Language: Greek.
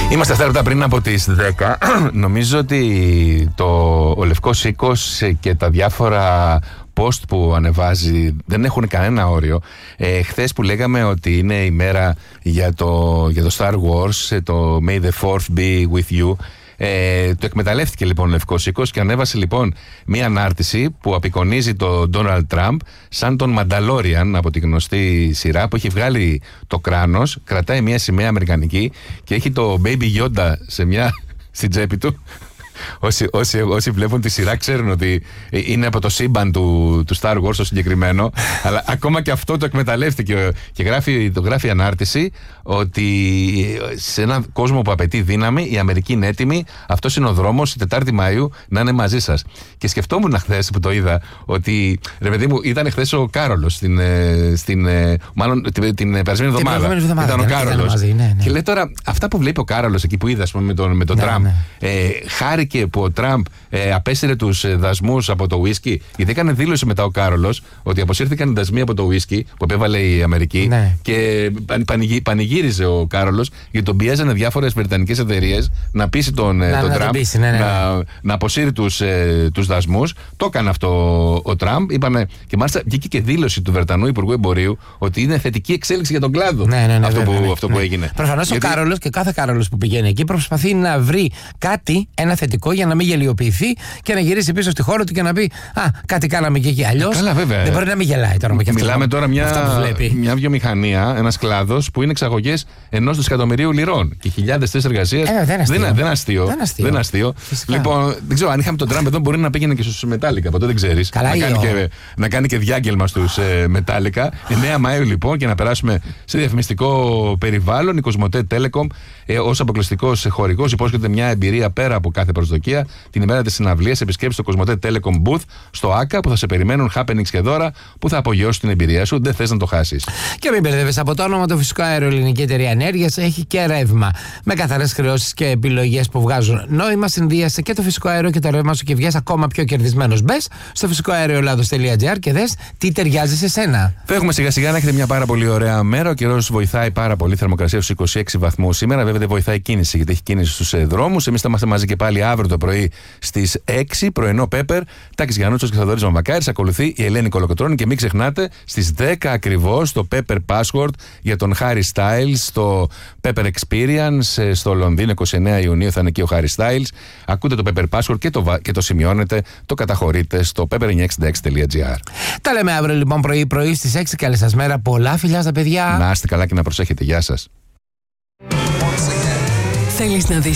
Είμαστε 7 λεπτά πριν από τις 10. Νομίζω ότι ο Λευκός Οίκος και τα διάφορα post που ανεβάζει δεν έχουν κανένα όριο. Χθες που λέγαμε ότι είναι η μέρα για το Star Wars, το May the 4th be with you, το εκμεταλλεύτηκε λοιπόν ο Λευκός Οίκος και ανέβασε λοιπόν μία ανάρτηση που απεικονίζει τον Donald Trump σαν τον Mandalorian από τη γνωστή σειρά, που έχει βγάλει το κράνος, κρατάει μία σημαία αμερικανική και έχει το Baby Yoda στην τσέπη του. Όσοι βλέπουν τη σειρά ξέρουν ότι είναι από το σύμπαν του Star Wars το συγκεκριμένο, αλλά ακόμα και αυτό το εκμεταλλεύτηκε και γράφει ανάρτηση ότι σε έναν κόσμο που απαιτεί δύναμη η Αμερική είναι έτοιμη, αυτός είναι ο δρόμος, η 4η Μαΐου να είναι μαζί σας. Και σκεφτόμουν χθες που το είδα ότι, ρε παιδί μου, ήταν χθες ο Κάρολος μάλλον την περασμένη εβδομάδα ήταν ο Κάρολος και λέει τώρα αυτά που βλέπει ο Κάρολος εκεί που είδα με τον Τραμπ, χάρηκε που ο Τραμπ απέσυρε τους δασμούς από το ουίσκι, γιατί έκανε δήλωση μετά ο Κάρολος ότι αποσύρθηκαν οι δασμοί από το ουίσκι που επέβαλε η Αμερική, και πανηγύριζε ο Κάρολος γιατί τον πιέζανε διάφορες βρετανικές εταιρείες να πείσει τον Τραμπ να αποσύρει τους δασμούς. Το έκανε αυτό ο Τραμπ, και μάλιστα βγήκε και δήλωση του Βρετανού Υπουργού Εμπορίου ότι είναι θετική εξέλιξη για τον κλάδο αυτό που έγινε. Προφανώς ο Κάρολος και κάθε Κάρολος που πηγαίνει εκεί προσπαθεί να βρει κάτι, ένα θετικό, για να μην γελιοποιηθεί και να γυρίσει πίσω στη χώρα του και να πει κάτι κάναμε και εκεί. Αλλιώς δεν μπορεί να μην γελάει τώρα. Μιλάμε τώρα μια βιομηχανία, ένας κλάδος που είναι εξαγωγές 1 δισεκατομμυρίου λιρών και χιλιάδες θέσεις εργασίας. Δεν είναι αστείο. Λοιπόν, δεν ξέρω, αν είχαμε τον Τραμπ εδώ μπορεί να πήγαινε και στους Μετάλλικα. Ποτέ δεν ξέρεις. Να κάνει και διάγγελμα στους Μετάλλικα. 9 Μαΐου λοιπόν, και να περάσουμε σε διαφημιστικό περιβάλλον. Η Κοσμοτέ Telecom ως αποκλειστικός χορηγός υπόσχεται μια εμπειρία πέρα από κάθε προσδοκία. Την ημέρα της συναυλίας επισκέψτε το Κοσμοτέ Telecom Booth στο ΆΚΑ, που θα σε περιμένουν happenings και δώρα που θα απογειώσουν την εμπειρία σου. Δεν θες να το χάσεις. Και μην μπερδεύεσαι, από το όνομα του Φυσικό Αέριο Ελληνική Εταιρεία Ενέργειας έχει και ρεύμα. Με καθαρές χρεώσεις και επιλογές που βγάζουν νόημα, συνδύασε και το φυσικό αέριο και το ρεύμα σου και βγες ακόμα πιο κερδισμένος. Μπες στο φυσικοαερioελλάδος.gr και δες τι ταιριάζει σε σένα. Φεύγουμε σιγά σιγά, να έχετε μια πάρα πολύ ωραία μέρα. Ο καιρός βοηθάει πάρα πολύ. Θερμοκρασία στους 26 βαθμούς σήμερα. Βέβαια δεν βοηθάει κίνηση, γιατί έχει κίνηση στους δρόμους. Εμείς θα είμαστε μαζί και πάλι αύριο το πρωί στις 6, πρωινό Πέπερ. Τάκης Γιαννούτσος και Θοδωρής Μαμακάρης. Ακολουθεί η Ελένη Κολοκοτρώνη και μην ξεχνάτε στις 10 ακριβώς το Pepper Password για τον Harry Styles στο Pepper Experience στο Λονδίνο. 29 Ιουνίου θα είναι εκεί ο Harry Styles. Ακούτε το Pepper Password και το σημειώνετε, το καταχωρείτε στο pepper966.gr. Τα λέμε αύριο λοιπόν πρωί στις 6. Καλή σας μέρα. Πολλά φιλιά στα παιδιά. Να είστε καλά και να προσέχετε. Γεια σας. Θέλεις να δεις